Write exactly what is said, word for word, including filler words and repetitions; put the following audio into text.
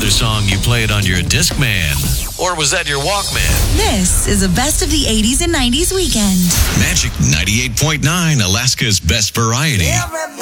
other song you played on your Discman. Or was that your Walkman? This is a best of the eighties and nineties weekend. Magic ninety-eight point nine, Alaska's best variety. Everybody